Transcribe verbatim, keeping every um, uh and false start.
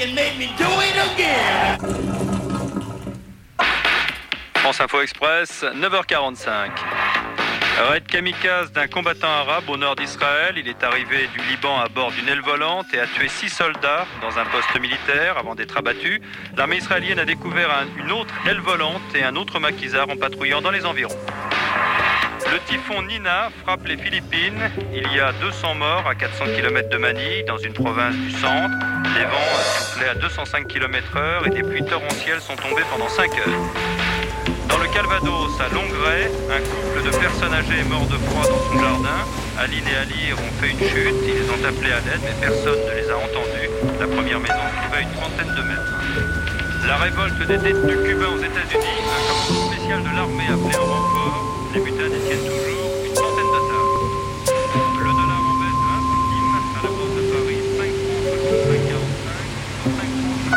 and made me do it again. France Info Express, neuf heures quarante-cinq. Raid kamikaze d'un combattant arabe au nord d'Israël. Il est arrivé du Liban à bord d'une aile volante et a tué six soldats dans un poste militaire avant d'être abattu. L'armée israélienne a découvert un, une autre aile volante et un autre maquisard en patrouillant dans les environs. Le typhon Nina frappe les Philippines. Il y a deux cents morts à quatre cents kilomètres de Manille, dans une province du centre. Les vents soufflaient à deux cent cinq kilomètres heure et des pluies torrentielles sont tombées pendant cinq heures. Dans le Calvados, à Longueray, un couple de personnes âgées est mort de froid dans son jardin. Aline et Ali ont fait une chute, ils les ont appelés à l'aide, mais personne ne les a entendus. La première maison se trouvait à une trentaine de mètres. La révolte des détenus cubains aux États-Unis, un commando spécial de l'armée appelé en renfort. Les mutins détiennent toujours une centaine d'otages. Le dollar en baisse de un centime à la bourse de Paris, cinq francs soixante-cinq quarante-cinq.